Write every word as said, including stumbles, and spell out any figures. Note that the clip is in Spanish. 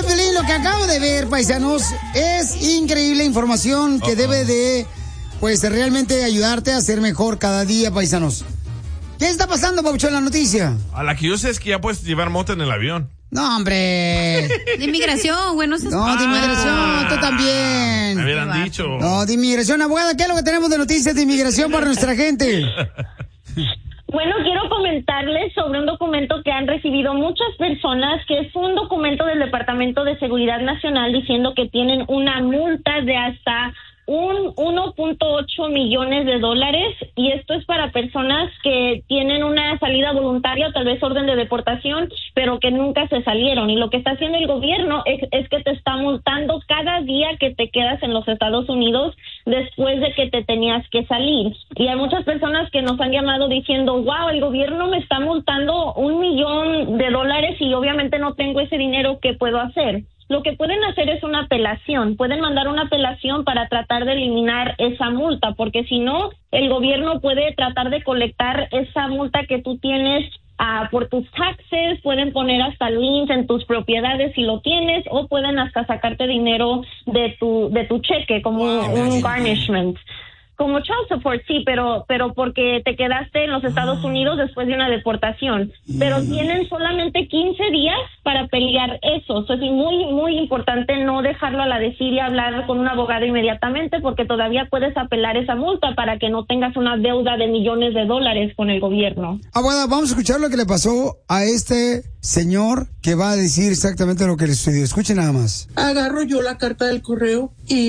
de Piolín, lo que acabo de ver, paisanos, es increíble información que uh-oh. debe de, pues, realmente ayudarte a ser mejor cada día, paisanos. ¿Qué está pasando, Paucho, en la noticia? A la que yo sé es que ya puedes llevar moto en el avión. No, hombre. De inmigración, güey, no se No, de inmigración, ah, tú también. Me hubieran dicho. No, de inmigración, abogada, ¿qué es lo que tenemos de noticias de inmigración para nuestra gente? Bueno, quiero comentarles sobre un documento que han recibido muchas personas, que es un documento del Departamento de Seguridad Nacional diciendo que tienen una multa de hasta un uno punto ocho millones de dólares, y esto es para personas que tienen una salida voluntaria o tal vez orden de deportación, pero que nunca se salieron. Y lo que está haciendo el gobierno es, es que te está multando cada día que te quedas en los Estados Unidos después de que te tenías que salir. Y hay muchas personas que nos han llamado diciendo, wow, el gobierno me está multando un millón de dólares y obviamente no tengo ese dinero, ¿qué puedo hacer? Lo que pueden hacer es una apelación, pueden mandar una apelación para tratar de eliminar esa multa, porque si no, el gobierno puede tratar de colectar esa multa que tú tienes uh, por tus taxes, pueden poner hasta liens en tus propiedades si lo tienes, o pueden hasta sacarte dinero de tu de tu cheque como wow, un garnishment. Como child support, sí, pero pero porque te quedaste en los Estados Unidos después de una deportación. Pero tienen solamente quince días para pelear eso. O sea, es muy, muy importante no dejarlo a la desidia, hablar con un abogado inmediatamente, porque todavía puedes apelar esa multa para que no tengas una deuda de millones de dólares con el gobierno. Ah, bueno, vamos a escuchar lo que le pasó a este señor que va a decir exactamente lo que le sucedió. Escuchen nada más. Agarro yo la carta del correo y